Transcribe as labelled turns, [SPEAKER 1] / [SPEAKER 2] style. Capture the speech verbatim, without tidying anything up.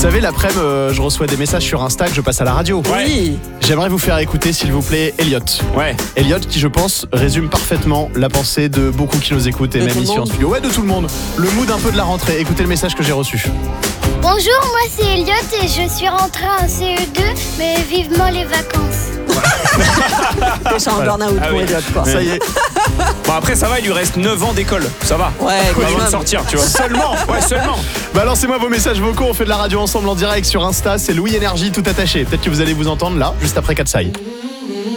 [SPEAKER 1] savez, l'après-midi, euh, je reçois des messages sur Insta que je passe à la radio.
[SPEAKER 2] Ouais.
[SPEAKER 3] Oui.
[SPEAKER 1] J'aimerais vous faire écouter, s'il vous plaît, Elliot.
[SPEAKER 2] Ouais.
[SPEAKER 1] Elliot qui, je pense, résume parfaitement la pensée de beaucoup qui nous écoutent et
[SPEAKER 3] De
[SPEAKER 1] même
[SPEAKER 3] tout le
[SPEAKER 1] ici en
[SPEAKER 3] monde.
[SPEAKER 1] studio. Ouais, de tout le monde. Le mood un peu de la rentrée. Écoutez le message que j'ai reçu.
[SPEAKER 4] Bonjour, moi c'est Elliot et je suis rentrée en C E deux, mais vivement les vacances.
[SPEAKER 3] Déjà en burn-out
[SPEAKER 2] Ah
[SPEAKER 3] pour
[SPEAKER 2] oui.
[SPEAKER 3] Elliot, quoi.
[SPEAKER 1] Ça y est.
[SPEAKER 2] Bon, après, ça va, il lui reste neuf ans d'école. Ça va.
[SPEAKER 3] Ouais, quand
[SPEAKER 2] Avant de
[SPEAKER 3] même.
[SPEAKER 2] sortir, tu vois.
[SPEAKER 1] Seulement.
[SPEAKER 2] Ouais, seulement.
[SPEAKER 1] Balancez-moi vos messages vocaux. On fait de la radio ensemble en direct sur Insta. C'est Louis Énergie tout attaché. Peut-être que vous allez vous entendre là, juste après Katsai.